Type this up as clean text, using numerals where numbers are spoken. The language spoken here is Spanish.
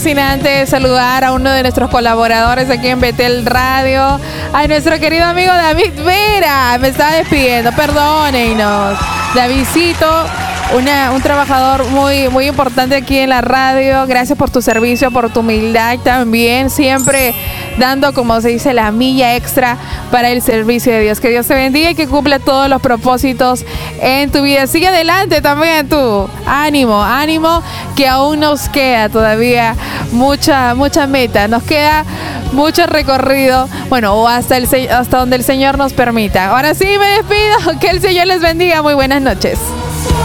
Sin antes saludar a uno de nuestros colaboradores aquí en Betel Radio, a nuestro querido amigo David Vera. Me estaba despidiendo, perdónenos. Davidcito, un trabajador muy importante aquí en la radio. Gracias por tu servicio, por tu humildad también, siempre dando, como se dice, la milla extra para el servicio de Dios. Que Dios te bendiga y que cumpla todos los propósitos en tu vida. Sigue adelante también tú. Ánimo, ánimo, que aún nos queda todavía mucha meta. Nos queda mucho recorrido, bueno, o hasta donde el Señor nos permita. Ahora sí me despido. Que el Señor les bendiga. Muy buenas noches.